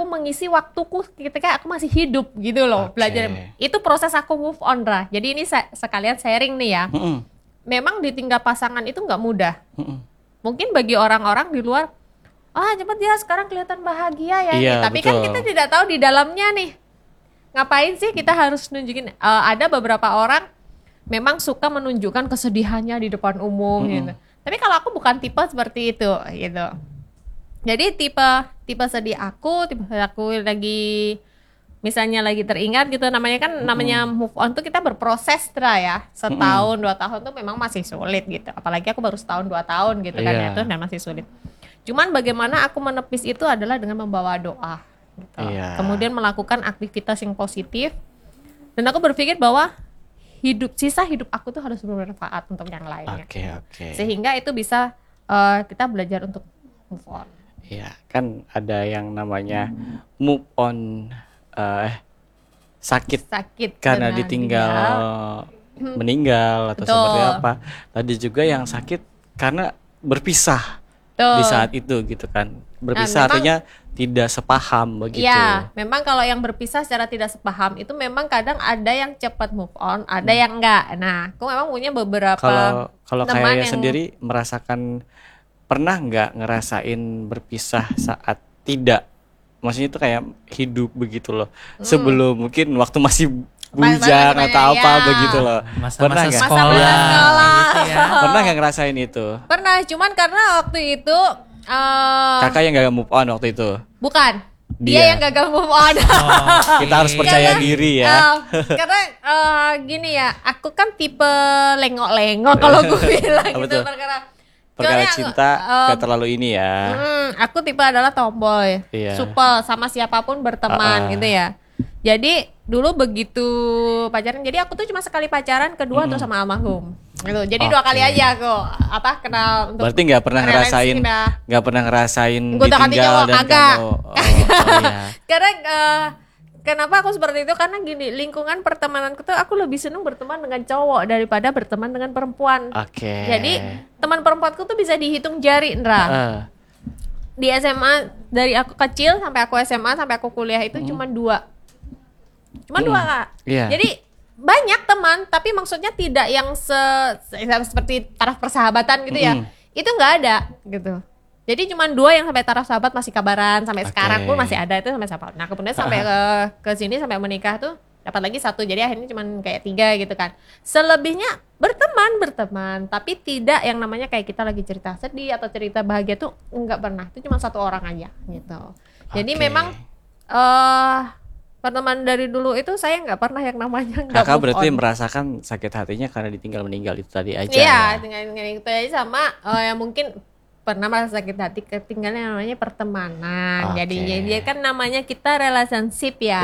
mengisi waktuku ketika aku masih hidup gitu loh. Belajar itu proses aku move on, Ra. Jadi ini sekalian sharing nih ya. Memang ditinggal pasangan itu nggak mudah. Mungkin bagi orang-orang di luar, cepet ya sekarang kelihatan bahagia ya. Iya, Tapi kan kita tidak tahu di dalamnya nih. Ngapain sih kita harus nunjukin? Ada beberapa orang memang suka menunjukkan kesedihannya di depan umum gitu. Tapi kalau aku bukan tipe seperti itu gitu. Jadi tipe sedih aku lagi misalnya lagi teringat gitu, namanya move on tuh kita berproses ya. Setahun 2 tahun tuh memang masih sulit gitu. Apalagi aku baru setahun 2 tahun gitu kan ya, itu masih sulit. Cuman bagaimana aku menepis itu adalah dengan membawa doa gitu. Kemudian melakukan aktivitas yang positif. Dan aku berpikir bahwa sisa hidup aku tuh harus bermanfaat untuk yang lainnya. Sehingga itu bisa kita belajar untuk move on. Iya, kan ada yang namanya move on sakit karena ditinggal meninggal atau seperti apa. Tadi juga yang sakit karena berpisah di saat itu gitu kan. Berpisah artinya tidak sepaham begitu. Iya, memang kalau yang berpisah secara tidak sepaham itu memang kadang ada yang cepat move on, ada yang enggak. Nah, aku memang punya beberapa kalau kayak sendiri merasakan, pernah nggak ngerasain berpisah saat tidak, maksudnya itu kayak hidup begitu loh, sebelum mungkin waktu masih bujang atau apa begitu loh. Pernah nggak? Masa-masa sekolah. Gitu ya. Pernah nggak ngerasain itu? Pernah, cuman karena waktu itu kakak yang gagal move on waktu itu? Bukan, dia yang gagal move on. Kita harus percaya diri ya. Karena gini ya, aku kan tipe lengok-lengok kalau gue bilang gitu. Perkara cinta gak terlalu ini ya. Aku tipe adalah tomboy, supel sama siapapun berteman gitu ya. Jadi dulu begitu pacaran, jadi aku tuh cuma sekali pacaran, kedua tuh sama almarhum gitu. Jadi 2 kali aja aku kenal. Berarti nggak pernah ngerasain ditinggal dan kamu. Karena kenapa aku seperti itu? Karena gini, lingkungan pertemananku tuh aku lebih senang berteman dengan cowok daripada berteman dengan perempuan. Jadi teman perempuanku tuh bisa dihitung jari, Indra. Di SMA dari aku kecil sampai aku SMA sampai aku kuliah itu cuma 2. Cuma 2 Kak. Jadi banyak teman, tapi maksudnya tidak yang seperti taraf persahabatan gitu ya. Itu nggak ada gitu. Jadi cuma 2 yang sampai taraf sahabat masih kabaran, sampai sekarang pun masih ada, itu sampai sahabat. Nah kemudian sampai ke sini sampai menikah tuh dapat lagi 1, jadi akhirnya cuma kayak 3 gitu kan. Selebihnya berteman, tapi tidak yang namanya kayak kita lagi cerita sedih atau cerita bahagia tuh nggak pernah. Itu cuma 1 orang aja gitu. Jadi memang pertemanan dari dulu itu saya nggak pernah yang namanya nggak move on. Kakak berarti merasakan sakit hatinya karena ditinggal meninggal itu tadi aja. Iya, dengan itu aja sama yang mungkin pernah merasa sakit hati ketinggalan namanya pertemanan. Jadi kan namanya kita relationship ya.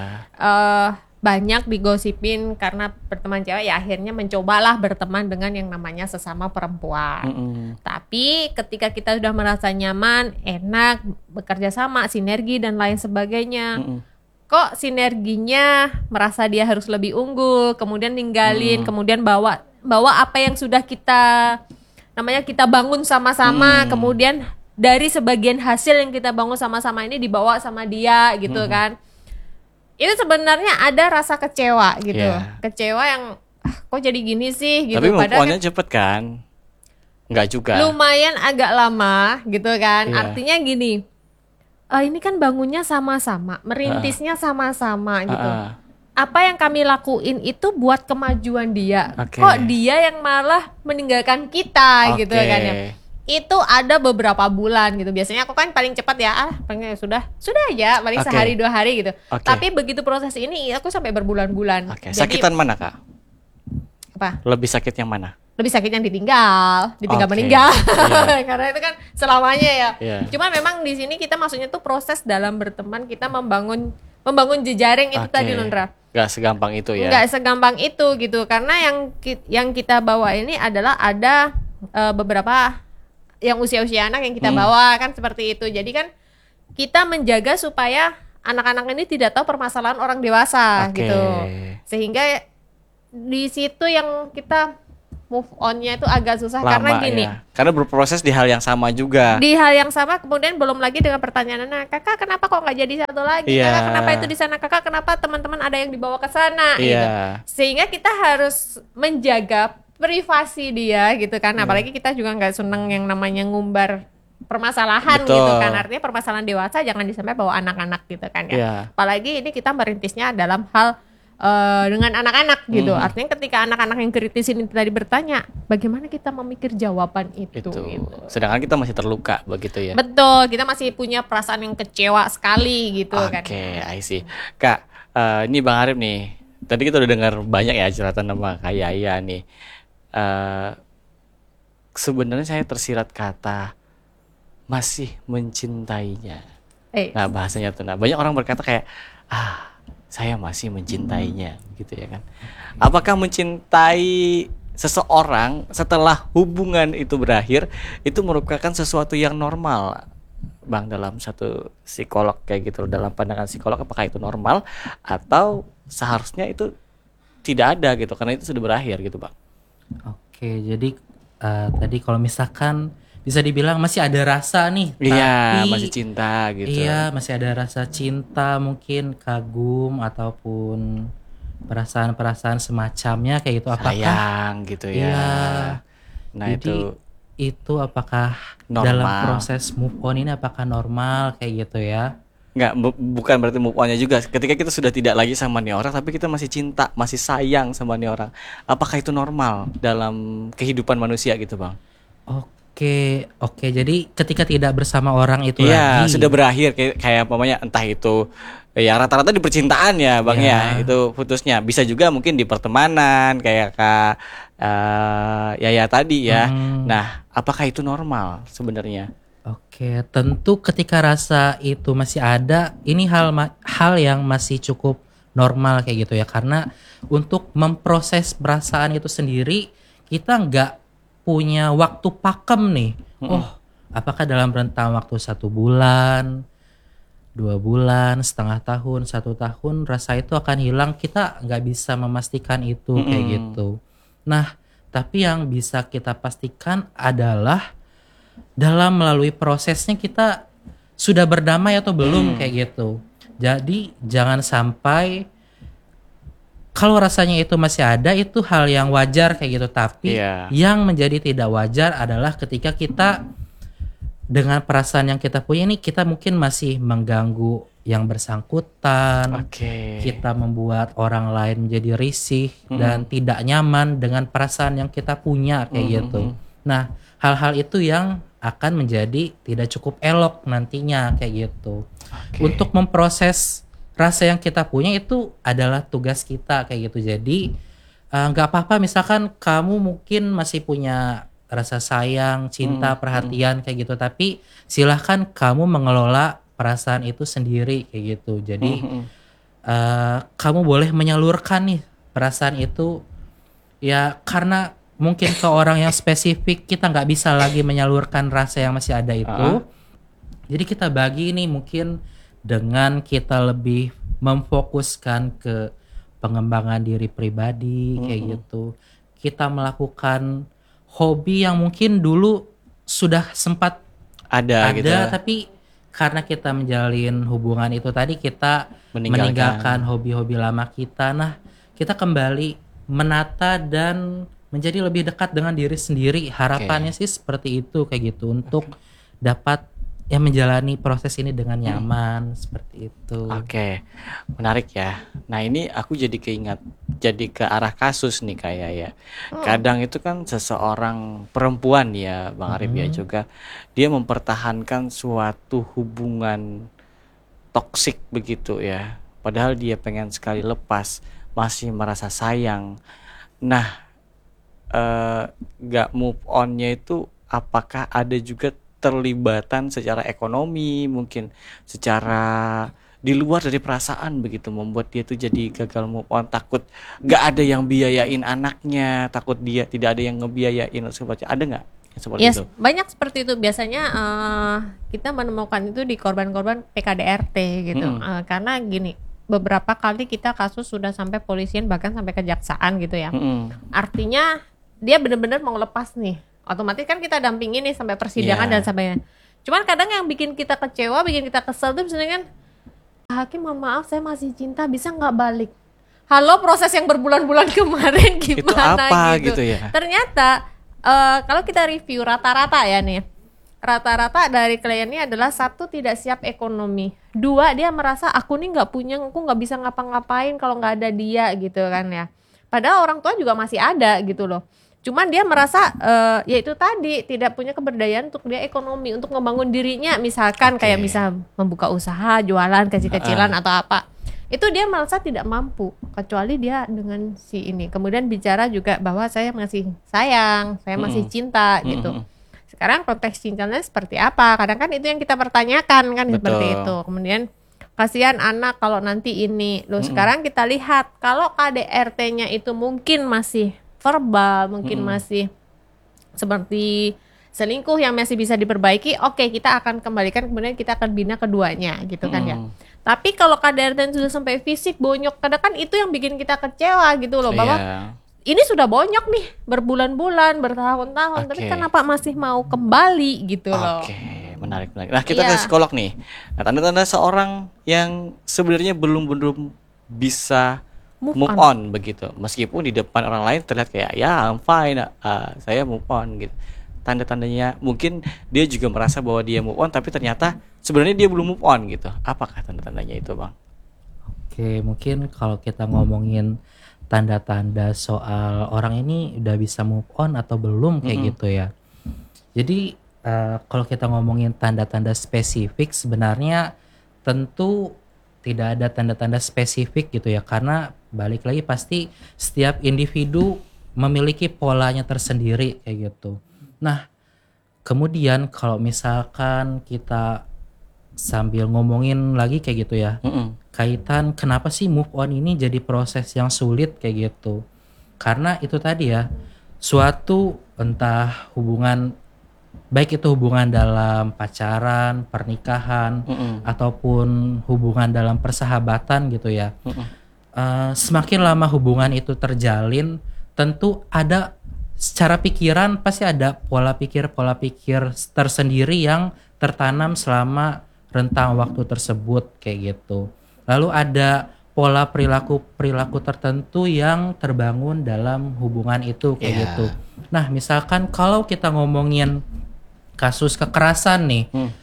Banyak digosipin karena berteman cewek ya akhirnya mencobalah berteman dengan yang namanya sesama perempuan. Tapi ketika kita sudah merasa nyaman, enak, bekerja sama, sinergi dan lain sebagainya. Kok sinerginya merasa dia harus lebih unggul, kemudian ninggalin, kemudian bawa apa yang sudah kita bangun sama-sama, kemudian dari sebagian hasil yang kita bangun sama-sama ini dibawa sama dia gitu kan. Itu sebenarnya ada rasa kecewa gitu. Kecewa yang kok jadi gini sih gitu. Tapi move on-nya cepet kan? Enggak juga. Lumayan agak lama gitu kan. Artinya gini, ini kan bangunnya sama-sama, merintisnya sama-sama gitu. Apa yang kami lakuin itu buat kemajuan dia. Kok dia yang malah meninggalkan kita gitu kan ya. Itu ada beberapa bulan gitu. Biasanya aku kan paling cepat ya, pengen sudah aja paling sehari 2 hari gitu. Tapi begitu proses ini aku sampai berbulan-bulan. Sakitan mana Kak? Apa? Lebih sakit yang mana? Lebih sakit yang ditinggal meninggal. Karena itu kan selamanya ya. Cuma memang di sini kita maksudnya tuh proses dalam berteman, kita membangun jejaring itu tadi Lundra. Gak segampang itu ya. Gak segampang itu gitu. Karena yang kita bawa ini adalah ada beberapa yang usia-usia anak yang kita bawa kan seperti itu. Jadi kan kita menjaga supaya anak-anak ini tidak tahu permasalahan orang dewasa gitu. Sehingga di situ yang kita move onnya itu agak susah. Lama, karena gini ya. Karena berproses di hal yang sama juga. Di hal yang sama, kemudian belum lagi dengan pertanyaan, nah kakak kenapa kok nggak jadi satu lagi, kakak kenapa itu di sana, kakak kenapa teman-teman ada yang dibawa ke sana, gitu. Sehingga kita harus menjaga privasi dia gitu kan. Apalagi kita juga nggak seneng yang namanya ngumbar permasalahan. Betul. Gitu kan, artinya permasalahan dewasa jangan disampai bawa anak-anak gitu kan ya. Apalagi ini kita merintisnya dalam hal dengan anak-anak gitu. Artinya ketika anak-anak yang kritis ini tadi bertanya, bagaimana kita memikir jawaban itu. Gitu. Sedangkan kita masih terluka begitu ya. Betul, kita masih punya perasaan yang kecewa sekali gitu kan. Oke, I see. Kak, ini Bang Arif nih. Tadi kita udah dengar banyak ya curhatan sama Kak Yaya nih. Sebenarnya saya tersirat kata masih mencintainya. Nah, bahasanya tuh. Nah, banyak orang berkata kayak saya masih mencintainya gitu ya kan. Apakah mencintai seseorang setelah hubungan itu berakhir itu merupakan sesuatu yang normal, Bang, dalam satu psikolog kayak gitu, dalam pandangan psikolog, apakah itu normal atau seharusnya itu tidak ada gitu karena itu sudah berakhir gitu, Bang? Oke, jadi tadi kalau misalkan bisa dibilang masih ada rasa nih, tapi masih cinta gitu. Iya, masih ada rasa cinta, mungkin kagum ataupun perasaan-perasaan semacamnya kayak gitu. Apakah sayang gitu ya? Iya. Nah, jadi itu apakah normal dalam proses move on ini apakah normal kayak gitu ya? Enggak, bukan berarti move on-nya juga. Ketika kita sudah tidak lagi sama nih orang tapi kita masih cinta, masih sayang sama nih orang. Apakah itu normal dalam kehidupan manusia gitu, Bang? Oke. Jadi ketika tidak bersama orang itu lagi, sudah berakhir kayak umpamanya entah itu ya rata-rata di percintaan ya, Bang ya. Itu putusnya. Bisa juga mungkin di pertemanan kayak Kak Yaya tadi ya. Nah, apakah itu normal sebenarnya? Oke, tentu ketika rasa itu masih ada, ini hal yang masih cukup normal kayak gitu ya. Karena untuk memproses perasaan itu sendiri kita nggak punya waktu pakem nih. Apakah dalam rentang waktu 1 bulan, 2 bulan, setengah tahun, 1 tahun rasa itu akan hilang, kita nggak bisa memastikan itu kayak gitu. Nah, tapi yang bisa kita pastikan adalah dalam melalui prosesnya kita sudah berdamai atau belum kayak gitu. Jadi jangan sampai kalau rasanya itu masih ada, itu hal yang wajar kayak gitu. Tapi yang menjadi tidak wajar adalah ketika kita dengan perasaan yang kita punya ini, kita mungkin masih mengganggu yang bersangkutan. Kita membuat orang lain menjadi risih dan tidak nyaman dengan perasaan yang kita punya kayak gitu. Nah, hal-hal itu yang akan menjadi tidak cukup elok nantinya kayak gitu. Untuk memproses rasa yang kita punya itu adalah tugas kita kayak gitu. Jadi nggak apa-apa misalkan kamu mungkin masih punya rasa sayang, cinta, perhatian kayak gitu, tapi silahkan kamu mengelola perasaan itu sendiri kayak gitu. Jadi kamu boleh menyalurkan nih perasaan itu ya, karena mungkin ke orang yang spesifik kita nggak bisa lagi menyalurkan rasa yang masih ada itu. Jadi kita bagi nih mungkin dengan kita lebih memfokuskan ke pengembangan diri pribadi kayak gitu. Kita melakukan hobi yang mungkin dulu sudah sempat ada gitu, tapi karena kita menjalin hubungan itu tadi kita meninggalkan hobi-hobi lama kita. Nah, kita kembali menata dan menjadi lebih dekat dengan diri sendiri. Harapannya sih seperti itu kayak gitu, untuk dapat ya menjalani proses ini dengan nyaman seperti itu. Menarik ya. Nah, ini aku jadi ke arah kasus nih kayak ya. Kadang itu kan seseorang perempuan ya, Bang Arif ya juga, dia mempertahankan suatu hubungan toksik begitu ya. Padahal dia pengen sekali lepas, masih merasa sayang. Nah, gak move on-nya itu apakah ada juga terlibatan secara ekonomi, mungkin secara di luar dari perasaan begitu, membuat dia tuh jadi gagal move on, takut gak ada yang biayain anaknya, takut dia tidak ada yang ngebiayain, ada nggak seperti itu? Banyak seperti itu biasanya. Kita menemukan itu di korban-korban PKDRT gitu. Karena gini, beberapa kali kita kasus sudah sampai polisian bahkan sampai kejaksaan gitu ya. Artinya dia benar-benar mau lepas nih, otomatis kan kita dampingin nih sampai persidangan dan sampai. Cuman kadang yang bikin kita kecewa, bikin kita kesel tuh misalnya kan, hakim mohon maaf saya masih cinta, bisa nggak balik? Halo, proses yang berbulan-bulan kemarin gimana itu apa gitu ya? Ternyata kalau kita review rata-rata ya nih, rata-rata dari kliennya adalah 1, tidak siap ekonomi, 2, dia merasa aku nih nggak punya, aku nggak bisa ngapa-ngapain kalau nggak ada dia gitu kan ya. Padahal orang tua juga masih ada gitu loh. Cuman dia merasa ya itu tadi tidak punya keberdayaan untuk dia ekonomi, untuk ngebangun dirinya, misalkan kayak bisa membuka usaha, jualan kecil-kecilan atau apa. Itu dia merasa tidak mampu kecuali dia dengan si ini. Kemudian bicara juga bahwa saya masih sayang, saya masih cinta gitu. Sekarang konteks cintanya seperti apa? Kadang kan itu yang kita pertanyakan kan. Betul. Seperti itu. Kemudian kasihan anak kalau nanti ini. Loh sekarang kita lihat kalau KDRT-nya itu mungkin masih verbal, mungkin masih seperti selingkuh yang masih bisa diperbaiki, oke, kita akan kembalikan, kemudian kita akan bina keduanya gitu kan ya. Tapi kalau KDRT sudah sampai fisik bonyok, kadang kan itu yang bikin kita kecewa gitu loh, bahwa ini sudah bonyok nih berbulan-bulan, bertahun-tahun, tapi kenapa masih mau kembali gitu loh. Menarik. Nah, kita ke psikolog nih. Nah, tanda-tanda seorang yang sebenarnya belum bisa move on begitu. Meskipun di depan orang lain terlihat kayak ya I'm fine, saya move on gitu. Tanda-tandanya mungkin dia juga merasa bahwa dia move on, tapi ternyata sebenarnya dia belum move on gitu. Apakah tanda-tandanya itu, Bang? Oke, mungkin kalau kita ngomongin tanda-tanda soal orang ini udah bisa move on atau belum kayak gitu ya. Jadi kalau kita ngomongin tanda-tanda spesifik, sebenarnya tentu tidak ada tanda-tanda spesifik gitu ya, karena balik lagi pasti setiap individu memiliki polanya tersendiri kayak gitu. Nah, kemudian kalau misalkan kita sambil ngomongin lagi kayak gitu ya, kaitan kenapa sih move on ini jadi proses yang sulit kayak gitu. Karena itu tadi ya, suatu entah hubungan, baik itu hubungan dalam pacaran, pernikahan, ataupun hubungan dalam persahabatan gitu ya. Semakin lama hubungan itu terjalin, tentu ada secara pikiran pasti ada pola pikir tersendiri yang tertanam selama rentang waktu tersebut kayak gitu. Lalu ada pola perilaku tertentu yang terbangun dalam hubungan itu kayak gitu. Nah, misalkan kalau kita ngomongin kasus kekerasan nih,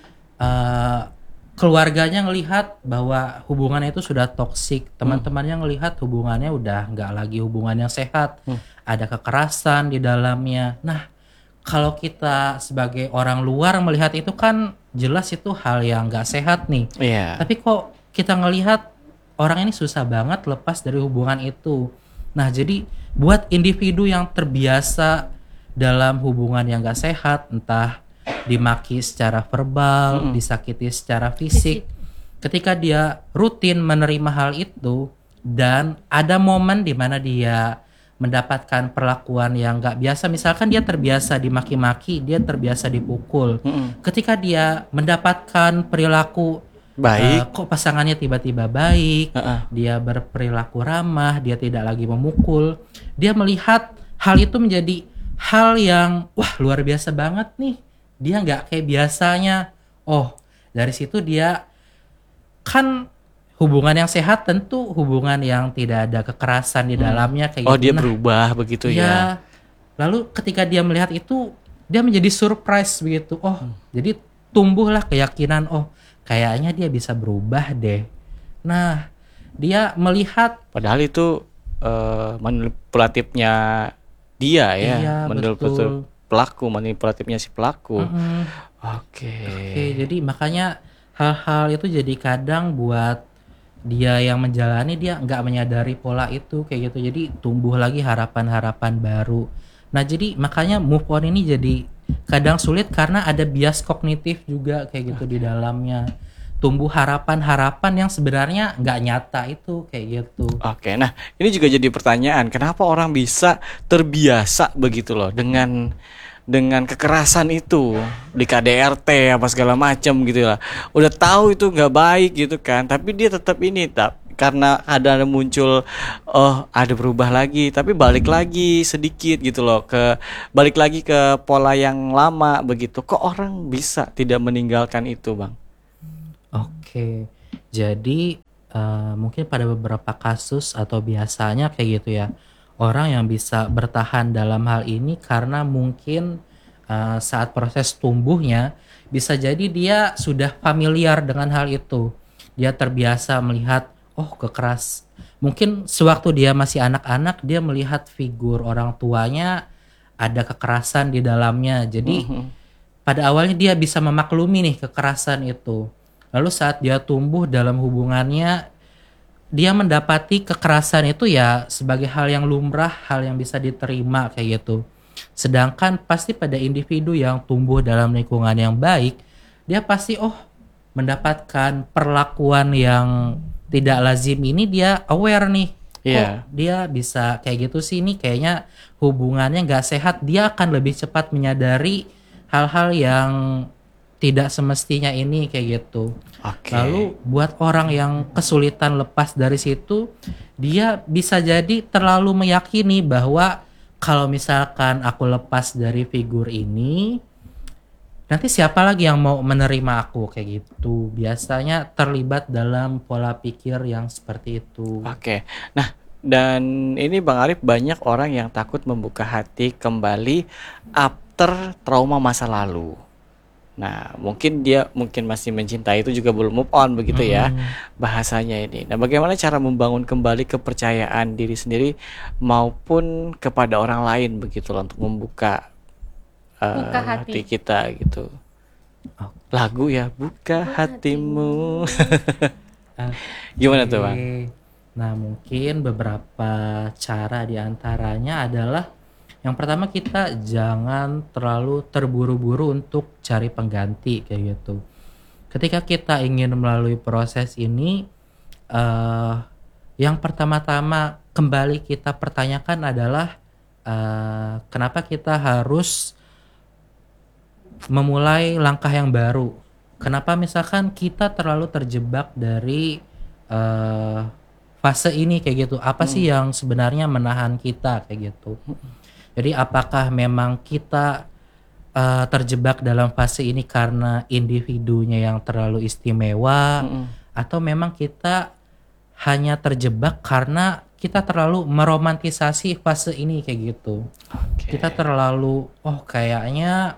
keluarganya ngelihat bahwa hubungannya itu sudah toksik, teman-temannya ngelihat hubungannya udah nggak lagi hubungan yang sehat, ada kekerasan di dalamnya. Nah, kalau kita sebagai orang luar melihat itu kan jelas itu hal yang nggak sehat nih. Tapi kok kita ngelihat orang ini susah banget lepas dari hubungan itu. Nah, jadi buat individu yang terbiasa dalam hubungan yang nggak sehat, entah dimaki secara verbal, disakiti secara fisik. Ketika dia rutin menerima hal itu dan ada momen di mana dia mendapatkan perlakuan yang nggak biasa, misalkan dia terbiasa dimaki-maki, dia terbiasa dipukul. Ketika dia mendapatkan perilaku baik, kok pasangannya tiba-tiba baik, dia berperilaku ramah, dia tidak lagi memukul, dia melihat hal itu menjadi hal yang wah luar biasa banget nih. Dia nggak kayak biasanya. Oh, dari situ dia kan hubungan yang sehat tentu hubungan yang tidak ada kekerasan di dalamnya kayak gitu. Dia berubah begitu ya. Lalu ketika dia melihat itu, dia menjadi surprise begitu. Oh, jadi tumbuhlah keyakinan, oh kayaknya dia bisa berubah deh. Nah, dia melihat padahal itu manipulatifnya dia ya. Iya, betul. Manipulatifnya si pelaku. Oke, jadi makanya hal-hal itu jadi kadang buat dia yang menjalani, dia nggak menyadari pola itu kayak gitu. Jadi tumbuh lagi harapan-harapan baru. Nah, jadi makanya move on ini jadi kadang sulit karena ada bias kognitif juga kayak gitu di dalamnya. Tumbuh harapan-harapan yang sebenarnya nggak nyata itu kayak gitu. Oke, nah ini juga jadi pertanyaan, kenapa orang bisa terbiasa begitu loh dengan kekerasan itu di KDRT apa segala macam gitu lah. Udah tahu itu nggak baik gitu kan, tapi dia tetap ini karena ada muncul ada berubah lagi, tapi balik lagi sedikit gitu loh, balik lagi ke pola yang lama begitu. Kok orang bisa tidak meninggalkan itu, Bang? Oke. Jadi mungkin pada beberapa kasus atau biasanya kayak gitu ya, orang yang bisa bertahan dalam hal ini karena mungkin saat proses tumbuhnya bisa jadi dia sudah familiar dengan hal itu. Dia terbiasa melihat mungkin sewaktu dia masih anak-anak dia melihat figur orang tuanya ada kekerasan di dalamnya. Jadi pada awalnya dia bisa memaklumi nih kekerasan itu. Lalu saat dia tumbuh dalam hubungannya, dia mendapati kekerasan itu ya sebagai hal yang lumrah, hal yang bisa diterima kayak gitu. Sedangkan pasti pada individu yang tumbuh dalam lingkungan yang baik, dia pasti mendapatkan perlakuan yang tidak lazim ini, dia aware nih. Kok dia bisa kayak gitu sih, ini kayaknya hubungannya gak sehat. Dia akan lebih cepat menyadari hal-hal yang tidak semestinya ini kayak gitu. Lalu buat orang yang kesulitan lepas dari situ, dia bisa jadi terlalu meyakini bahwa kalau misalkan aku lepas dari figur ini, nanti siapa lagi yang mau menerima aku kayak gitu. Biasanya terlibat dalam pola pikir yang seperti itu. Nah, dan ini Bang Arif, banyak orang yang takut membuka hati kembali after trauma masa lalu. Nah, mungkin dia masih mencintai itu juga belum move on begitu ya bahasanya ini. Nah, bagaimana cara membangun kembali kepercayaan diri sendiri maupun kepada orang lain begitu loh, untuk membuka hati kita gitu. Lagu ya, buka hatimu. Gimana tuh, Bang? Nah, mungkin beberapa cara diantaranya adalah yang pertama, kita jangan terlalu terburu-buru untuk cari pengganti kayak gitu. Ketika kita ingin melalui proses ini, yang pertama-tama kembali kita pertanyakan adalah kenapa kita harus memulai langkah yang baru. Kenapa misalkan kita terlalu terjebak dari fase ini kayak gitu. Apa sih yang sebenarnya menahan kita kayak gitu. Jadi apakah memang kita terjebak dalam fase ini karena individunya yang terlalu istimewa, atau memang kita hanya terjebak karena kita terlalu meromantisasi fase ini kayak gitu. Kita terlalu kayaknya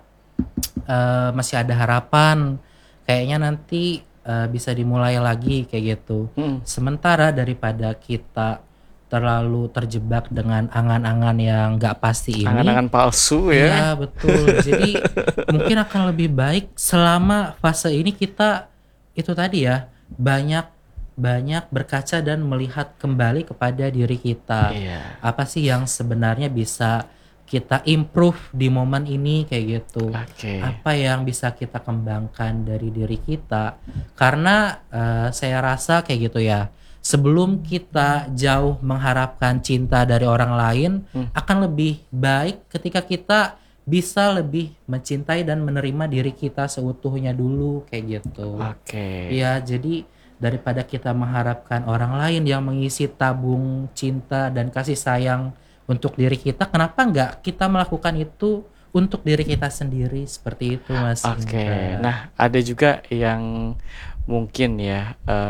masih ada harapan, kayaknya nanti bisa dimulai lagi kayak gitu. Sementara daripada kita terlalu terjebak dengan angan-angan yang gak pasti ini, angan-angan palsu ya. Iya betul. Jadi mungkin akan lebih baik selama fase ini kita itu tadi ya, banyak berkaca dan melihat kembali kepada diri kita. Apa sih yang sebenarnya bisa kita improve di momen ini kayak gitu. Apa yang bisa kita kembangkan dari diri kita. Karena saya rasa kayak gitu ya, sebelum kita jauh mengharapkan cinta dari orang lain, akan lebih baik ketika kita bisa lebih mencintai dan menerima diri kita seutuhnya dulu kayak gitu. Ya, jadi daripada kita mengharapkan orang lain yang mengisi tabung cinta dan kasih sayang untuk diri kita, kenapa enggak kita melakukan itu untuk diri kita sendiri, seperti itu, Mas. Nah, ada juga yang mungkin ya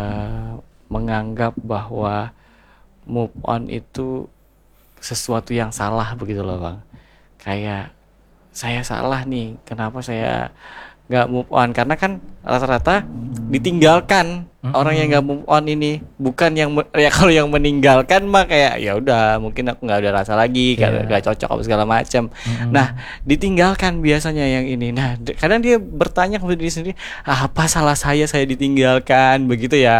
menganggap bahwa move on itu sesuatu yang salah begitu loh, Bang. Kayak saya salah nih, kenapa saya nggak move on? Karena kan rata-rata ditinggalkan orang yang nggak move on ini, bukan yang ya kalau yang meninggalkan mah kayak ya udah mungkin aku nggak ada rasa lagi, nggak cocok apa segala macam. Nah, ditinggalkan biasanya yang ini. Nah, kadang dia bertanya kepada diri sendiri, apa salah saya ditinggalkan begitu ya,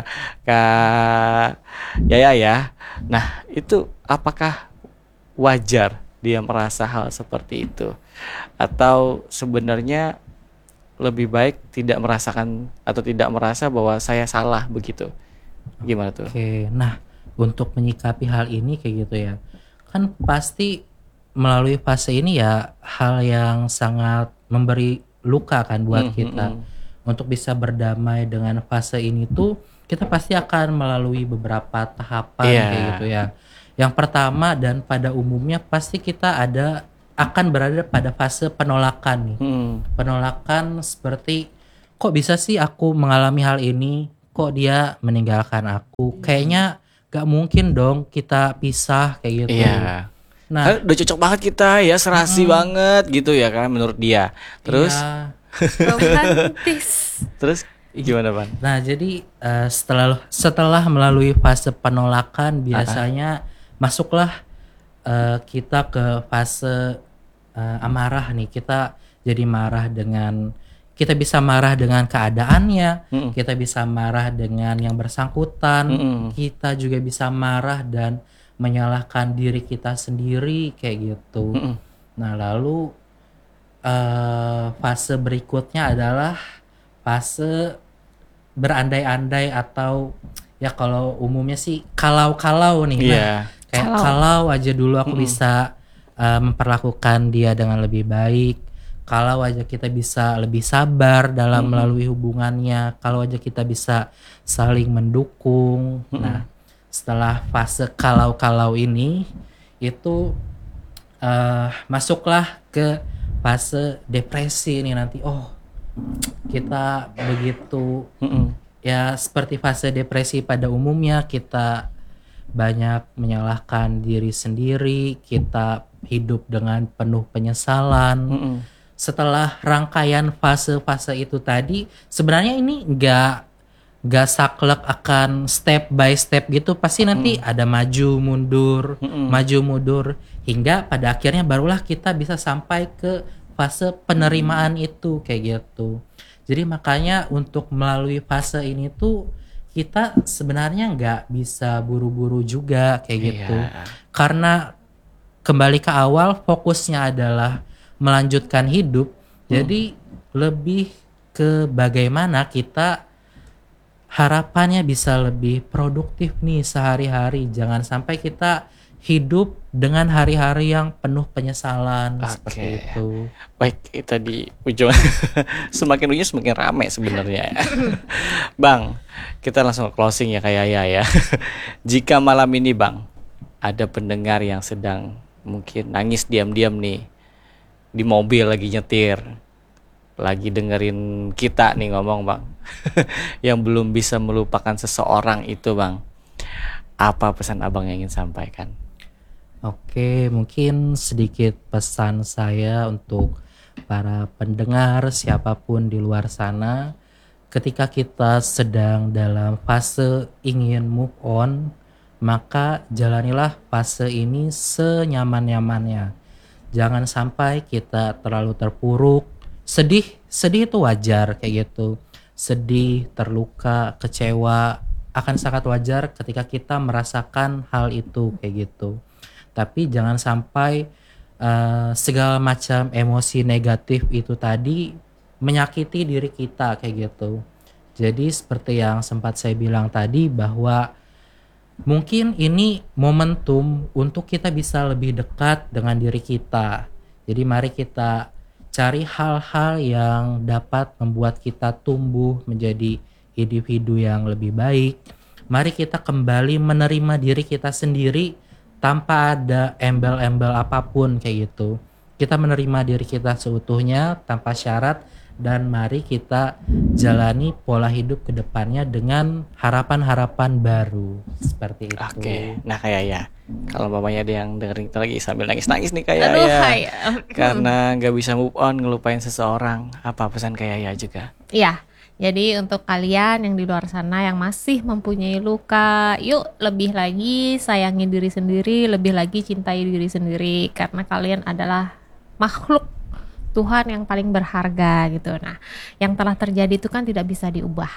Kak? Ya. Nah, itu apakah wajar dia merasa hal seperti itu, atau sebenarnya lebih baik tidak merasakan atau tidak merasa bahwa saya salah begitu? Gimana tuh? Nah, untuk menyikapi hal ini kayak gitu ya, kan pasti melalui fase ini ya hal yang sangat memberi luka kan buat kita. Untuk bisa berdamai dengan fase ini tuh kita pasti akan melalui beberapa tahapan kayak gitu ya. Yang pertama dan pada umumnya pasti kita akan berada pada fase penolakan nih. Penolakan seperti kok bisa sih aku mengalami hal ini? Kok dia meninggalkan aku? Kayaknya gak mungkin dong kita pisah kayak gitu. Iya. Nah, udah cocok banget kita ya, serasi banget gitu ya kan menurut dia. Terus romantis. Terus gimana, Bang? Nah, jadi setelah melalui fase penolakan biasanya masuklah kita ke fase amarah nih. Kita bisa marah dengan keadaannya, kita bisa marah dengan yang bersangkutan, kita juga bisa marah dan menyalahkan diri kita sendiri kayak gitu. Nah, lalu fase berikutnya adalah fase berandai-andai atau ya kalau umumnya sih kalau nih. Nah, kayak kalau aja dulu aku bisa memperlakukan dia dengan lebih baik, kalau aja kita bisa lebih sabar dalam melalui hubungannya, kalau aja kita bisa saling mendukung. Nah, setelah fase kalau ini itu masuklah ke fase depresi nih nanti. Oh, kita begitu ya seperti fase depresi pada umumnya, kita banyak menyalahkan diri sendiri, kita hidup dengan penuh penyesalan. Setelah rangkaian fase-fase itu tadi, sebenarnya ini gak saklek akan step by step gitu, pasti nanti ada maju mundur hingga pada akhirnya barulah kita bisa sampai ke fase penerimaan itu kayak gitu. Jadi makanya untuk melalui fase ini tuh kita sebenarnya nggak bisa buru-buru juga kayak gitu. Karena kembali ke awal, fokusnya adalah melanjutkan hidup. Jadi lebih ke bagaimana kita harapannya bisa lebih produktif nih sehari-hari. Jangan sampai kita hidup dengan hari-hari yang penuh penyesalan seperti itu. Baik, tadi ujung semakin ujung semakin rame sebenarnya. Bang, kita langsung closing ya kayak ya. Jika malam ini Bang ada pendengar yang sedang mungkin nangis diam-diam nih di mobil lagi nyetir, lagi dengerin kita nih ngomong Bang, yang belum bisa melupakan seseorang itu Bang, apa pesan Abang yang ingin sampaikan? Oke, mungkin sedikit pesan saya untuk para pendengar siapapun di luar sana. Ketika kita sedang dalam fase ingin move on, maka jalanilah fase ini senyaman-nyamannya. Jangan sampai kita terlalu terpuruk. Sedih itu wajar kayak gitu. Sedih, terluka, kecewa akan sangat wajar ketika kita merasakan hal itu kayak gitu. Tapi jangan sampai segala macam emosi negatif itu tadi menyakiti diri kita kayak gitu. Jadi seperti yang sempat saya bilang tadi bahwa mungkin ini momentum untuk kita bisa lebih dekat dengan diri kita. Jadi mari kita cari hal-hal yang dapat membuat kita tumbuh menjadi individu yang lebih baik. Mari kita kembali menerima diri kita sendiri tanpa ada embel-embel apapun kayak gitu. Kita menerima diri kita seutuhnya tanpa syarat, dan mari kita jalani pola hidup ke depannya dengan harapan-harapan baru seperti itu. Oke. Nah kayak ya, kalau mamanya ada yang dengerin kita lagi sambil nangis-nangis nih kayak ya, karena nggak bisa move on, ngelupain seseorang, apa pesan kayak ya juga? Iya. Jadi untuk kalian yang di luar sana yang masih mempunyai luka, yuk lebih lagi sayangi diri sendiri, lebih lagi cintai diri sendiri, karena kalian adalah makhluk Tuhan yang paling berharga gitu. Nah, yang telah terjadi itu kan tidak bisa diubah.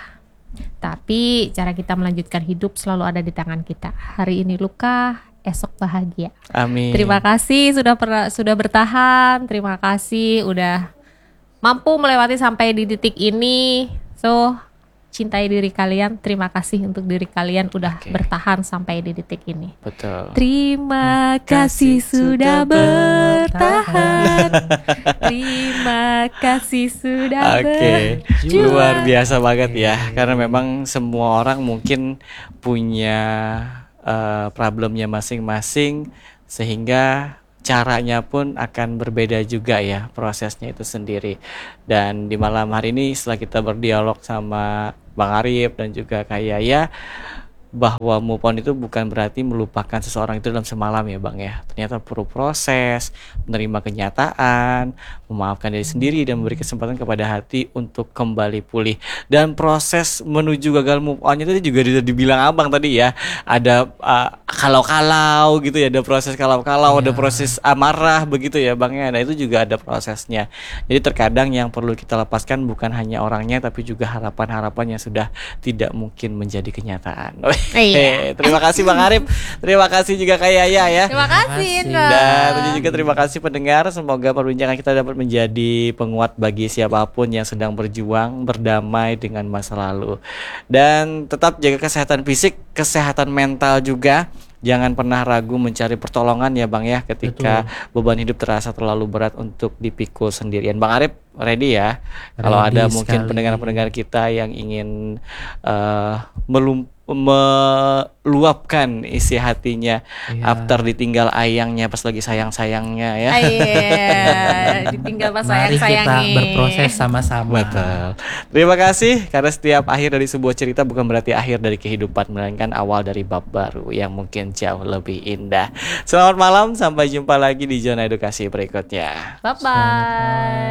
Tapi cara kita melanjutkan hidup selalu ada di tangan kita. Hari ini luka, esok bahagia. Amin. Terima kasih sudah bertahan, terima kasih udah mampu melewati sampai di titik ini. So, cintai diri kalian. Terima kasih untuk diri kalian udah bertahan sampai di detik ini. Betul. Terima kasih sudah bertahan. Terima kasih sudah berjuang. Luar biasa banget ya. Karena memang semua orang mungkin punya problemnya masing-masing, sehingga caranya pun akan berbeda juga ya, prosesnya itu sendiri. Dan di malam hari ini setelah kita berdialog sama Bang Arif dan juga Kak Yaya, bahwa move on itu bukan berarti melupakan seseorang itu dalam semalam ya Bang ya. Ternyata perlu proses, menerima kenyataan, memaafkan diri sendiri, dan memberi kesempatan kepada hati untuk kembali pulih. Dan proses menuju gagal move on itu juga dibilang Abang tadi ya, ada kalau-kalau gitu ya, ada proses kalau-kalau, ada proses amarah begitu ya Bang ya. Nah itu juga ada prosesnya. Jadi terkadang yang perlu kita lepaskan bukan hanya orangnya, tapi juga harapan-harapan yang sudah tidak mungkin menjadi kenyataan. Terima kasih Bang Arif, terima kasih juga Kak Yaya ya. Terima kasih. Dan juga terima kasih pendengar. Semoga perbincangan kita dapat menjadi penguat bagi siapapun yang sedang berjuang berdamai dengan masa lalu. Dan tetap jaga kesehatan fisik, kesehatan mental juga. Jangan pernah ragu mencari pertolongan ya Bang ya, ketika beban hidup terasa terlalu berat untuk dipikul sendirian. Bang Arif ready ya? Kalau ada mungkin pendengar-pendengar kita yang ingin meluapkan isi hatinya after ditinggal ayangnya pas lagi sayang-sayangnya ya. Ditinggal pas Mari sayang-sayangnya. kita berproses sama-sama. Betul. Terima kasih, karena setiap akhir dari sebuah cerita bukan berarti akhir dari kehidupan, melainkan awal dari bab baru yang mungkin jauh lebih indah. Selamat malam, sampai jumpa lagi di Zona Edukasi berikutnya. Bye bye.